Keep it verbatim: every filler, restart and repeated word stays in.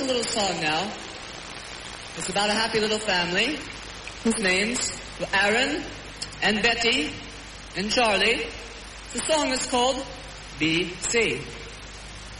little song now. It's about a happy little family whose names were Aaron and Betty and Charlie. The song is called B C.